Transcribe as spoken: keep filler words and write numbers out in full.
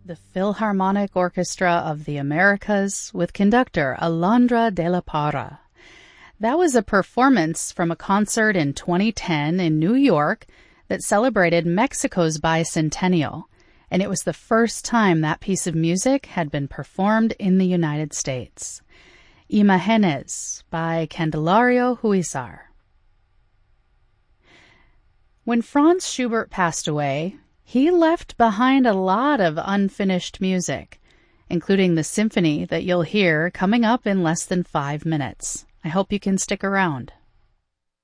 the Philharmonic Orchestra of the Americas with conductor Alondra de la Parra. That was a performance from a concert in twenty ten in New York that celebrated Mexico's bicentennial, and it was the first time that piece of music had been performed in the United States. Imágenes by Candelario Huizar. When Franz Schubert passed away, he left behind a lot of unfinished music, including the symphony that you'll hear coming up in less than five minutes. I hope you can stick around.